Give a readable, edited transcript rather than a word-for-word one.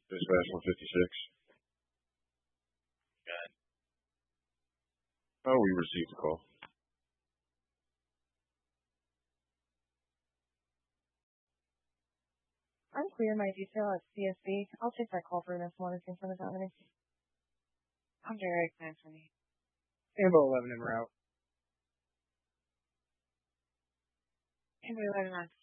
Dispatch 156. Got it. Oh, we received a call. Unclear my detail at CSB. I'll take that call for this monitoring for the Dominic. I'm Derek, Anthony. Ambo 11 en route. Amber 11 on